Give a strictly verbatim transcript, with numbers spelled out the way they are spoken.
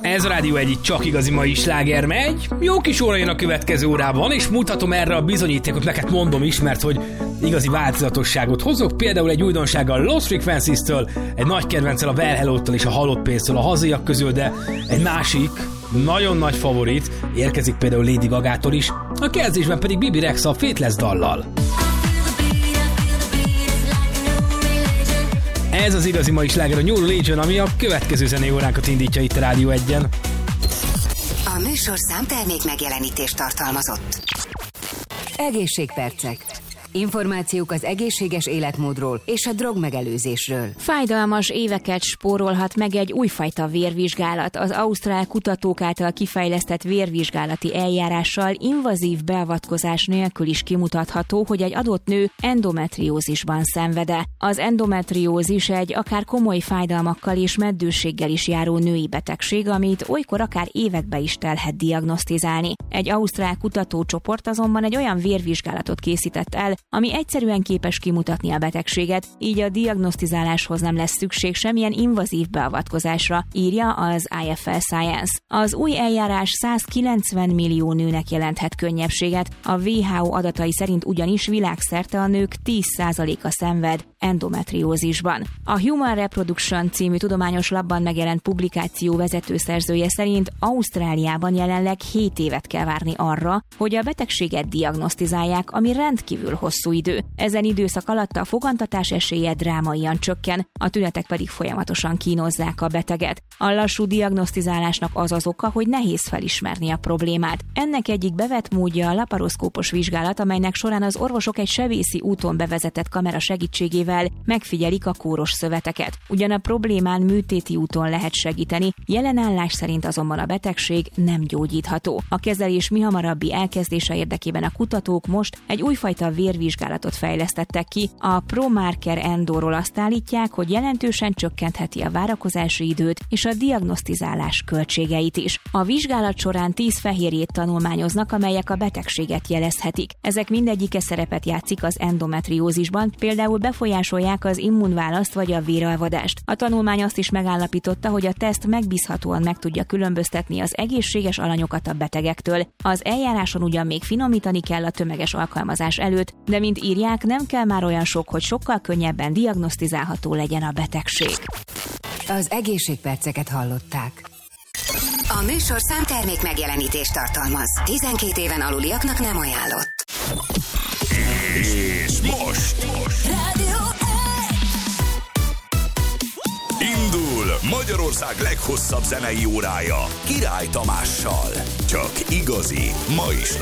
Ez a Rádió egy csak igazi mai sláger megy. Jó kis óra jön a következő órában, és mutatom erre a bizonyítékot, neked mondom is, mert hogy igazi változatosságot hozok. Például egy újdonsággal Lost Frequencies-től, egy nagy kedvenccel a Well Hello-tól és a Halott Pénztől a hazaiak közül, de egy másik, nagyon nagy favorit érkezik például Lady Gagától is, a kezdésben pedig Bibi Rexha a Faithless dallal. Ez az igazi mai sláger, a New Religion, ami a következő zenei óránkat indítja itt a Rádió egyen. A műsorszám termék megjelenítést tartalmazott. Egészségpercek. Információk az egészséges életmódról és a drogmegelőzésről. Fájdalmas éveket spórolhat meg egy újfajta vérvizsgálat. Az ausztrál kutatók által kifejlesztett vérvizsgálati eljárással invazív beavatkozás nélkül is kimutatható, hogy egy adott nő endometriózisban szenvede. Az endometriózis egy akár komoly fájdalmakkal és meddőséggel is járó női betegség, amit olykor akár évekbe is telhet diagnosztizálni. Egy ausztrál kutatócsoport azonban egy olyan vérvizsgálatot készített el, ami egyszerűen képes kimutatni a betegséget, így a diagnosztizáláshoz nem lesz szükség semmilyen invazív beavatkozásra, írja az I F L Science. Az új eljárás százkilencven millió nőnek jelenthet könnyebbséget, a W H O adatai szerint ugyanis világszerte a nők tíz százaléka szenved endometriózisban. A Human Reproduction című tudományos labban megjelent publikáció vezetőszerzője szerint Ausztráliában jelenleg hét évet kell várni arra, hogy a betegséget diagnosztizálják, ami rendkívül hosszú idő. Ezen időszak alatt a fogantatás esélye drámaian csökken, a tünetek pedig folyamatosan kínozzák a beteget. A lassú diagnosztizálásnak az az oka, hogy nehéz felismerni a problémát. Ennek egyik bevett módja a laparoszkópos vizsgálat, amelynek során az orvosok egy sebészi úton bevezetett kamera segítségével megfigyelik a kóros szöveteket. Ugyan a problémán műtéti úton lehet segíteni, jelen állás szerint azonban a betegség nem gyógyítható. A kezelés mihamarabbi elkezdése érdekében a kutatók most egy újfajta vérvizsgálatot fejlesztettek ki. A ProMarker Endoról azt állítják, hogy jelentősen csökkentheti a várakozási időt és a diagnosztizálás költségeit is. A vizsgálat során tíz fehérjét tanulmányoznak, amelyek a betegséget jelezhetik. Ezek mindegyike szerepet játszik az endometriózisban, például befolyásolják az immunválaszt vagy a véralvadást. A tanulmány azt is megállapította, hogy a teszt megbízhatóan meg tudja különböztetni az egészséges alanyokat a betegektől. Az eljáráson ugyan még finomítani kell a tömeges alkalmazás előtt, de mint írják, nem kell már olyan sok, hogy sokkal könnyebben diagnosztizálható legyen a betegség. Az egészségperceket hallották. A műsorszám termék megjelenítést tartalmaz. tizenkét éven aluliaknak nem ajánlott. És most, most. Rádió indul Magyarország leghosszabb zenei órája Király Tamással. Csak igazi mai slágerek.